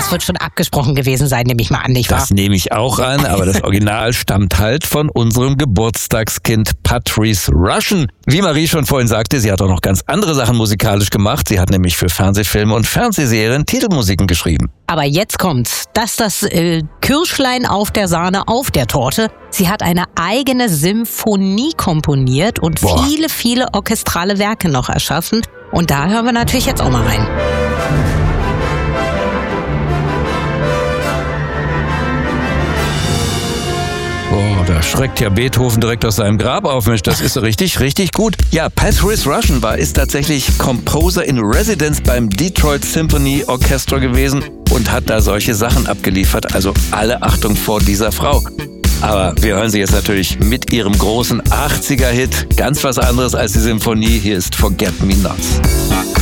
das wird schon abgesprochen gewesen sein, nehme ich mal an, nicht wahr? Das nehme ich auch an, aber das Original stammt halt von unserem Geburtstagskind Patrice Rushen. Wie Marie schon vorhin sagte, sie hat auch noch ganz andere Sachen musikalisch gemacht. Sie hat nämlich für Fernsehfilme und Fernsehserien Titelmusiken geschrieben. Aber jetzt kommt's. Das Kirschlein auf der Sahne auf der Torte. Sie hat eine eigene Symphonie komponiert und viele, viele orchestrale Werke noch erschaffen. Und da hören wir natürlich jetzt auch mal rein. Oh, da schreckt ja Beethoven direkt aus seinem Grab auf, Mensch, das ist so richtig, richtig gut. Ja, Patrice Rushen ist tatsächlich Composer in Residence beim Detroit Symphony Orchestra gewesen und hat da solche Sachen abgeliefert, also alle Achtung vor dieser Frau. Aber wir hören sie jetzt natürlich mit ihrem großen 80er-Hit, ganz was anderes als die Symphonie, hier ist Forget Me Not.